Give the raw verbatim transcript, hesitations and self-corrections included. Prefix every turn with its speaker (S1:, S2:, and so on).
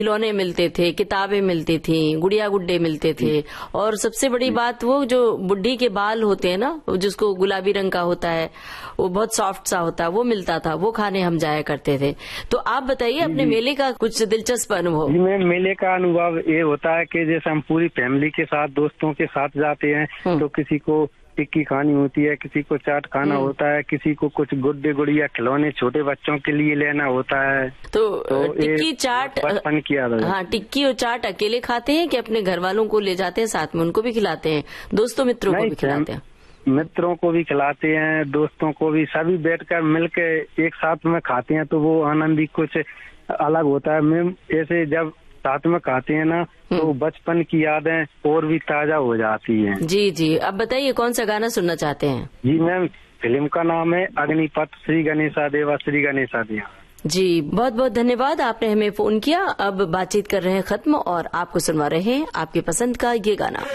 S1: खिलौने मिलते थे, किताबें मिलती थी, गुड़िया गुड्डे मिलते थे, और सबसे बड़ी बात वो जो बुढ़ी के बाल होते हैं ना, जिसको गुलाबी रंग का होता है, वो बहुत सॉफ्ट सा होता है, वो मिलता था, वो खाने हम जाया करते थे। तो आप बताइए अपने मेले का कुछ दिलचस्प अनुभव।
S2: जी मैम, मेले का अनुभव ये होता है कि जैसे हम पूरी फैमिली के साथ, दोस्तों के साथ जाते हैं तो किसी को टिक्की खानी होती है, किसी को चाट खाना होता है, किसी को कुछ गुड्डे गुड़िया खिलौने छोटे बच्चों के लिए लेना होता है।
S1: तो,
S2: तो
S1: टिक्की चाट
S2: बचपन की याद है।
S1: हाँ, टिक्की और चाट अकेले खाते हैं कि अपने घर वालों को ले जाते हैं साथ में, उनको भी खिलाते हैं, दोस्तों मित्रों को भी खिलाते हैं?
S2: मित्रों को भी खिलाते हैं, दोस्तों को भी, सभी बैठकर मिलकर एक साथ में खाते हैं तो वो आनंद ही कुछ अलग होता है मैम। ऐसे जब साथ में खाते हैं ना तो बचपन की यादें और भी ताजा हो जाती हैं।
S1: जी जी, अब बताइए कौन सा गाना सुनना चाहते हैं?
S2: जी मैम, फिल्म का नाम है अग्निपथ, श्री गणेशा देवा, श्री गणेशा देवा।
S1: जी, बहुत बहुत धन्यवाद, आपने हमें फोन किया। अब बातचीत कर रहे हैं खत्म और आपको सुनवा रहे हैं आपके पसंद का ये गाना।